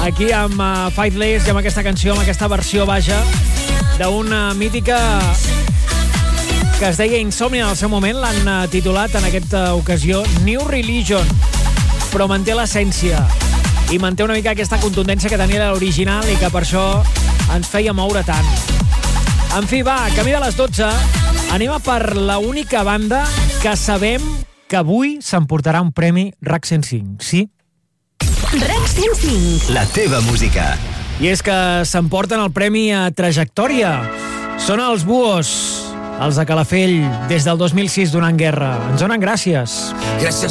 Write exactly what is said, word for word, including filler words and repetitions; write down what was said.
aquí amb uh, Faithless i amb aquesta canció, amb aquesta versió, vaja, d'una mítica que es deia Insomnia en el seu moment. L'han uh, titulat en aquesta ocasió New Religion, però manté l'essència i manté una mica aquesta contundència que tenia l'original i que per això ens feia moure tant. En fi, va, camí de les dotze, anem a per la única banda que sabem que avui s'emportarà un premi R A C cent cinc, sí? R A C cent cinc. La teva música. I és que s'emporten el premi a trajectòria. Són els Búhos, els de Calafell, des del dos mil sis donant guerra. Ens donen gràcies. Gràcies